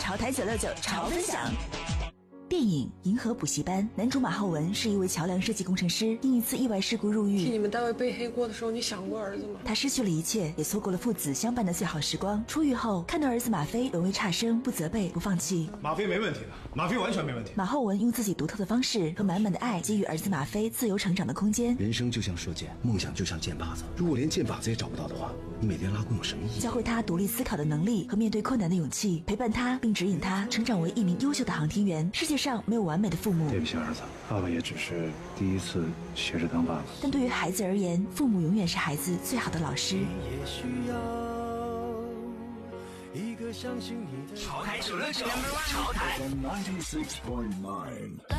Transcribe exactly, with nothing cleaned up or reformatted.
潮台九六九潮分享。电影《银河补习班》，男主马浩文是一位桥梁设计工程师，因一次意外事故入狱。 替你们单位背黑锅的时候，你想过儿子吗？ 他失去了一切，也错过了父子相伴的最好时光。出狱后，看到儿子马飞沦为差生，不责备，不放弃。 马飞没问题的，马飞完全没问题。 马浩文用自己独特的方式和满满的爱，给予儿子马飞自由成长的空间。 人生就像射箭，梦想就像箭靶子。如果连箭靶子也找不到的话，你每天拉弓有什么意义？ 教会他独立思考的能力和面对困难的勇气，陪伴他并指引他成长为一名优秀的航天员。世界上没有完美的父母， 对不起儿子，爸爸也只是第一次学着当爸爸。 但对于孩子而言，父母永远是孩子最好的老师。 也需要一个相信你的潮台九六九，潮台。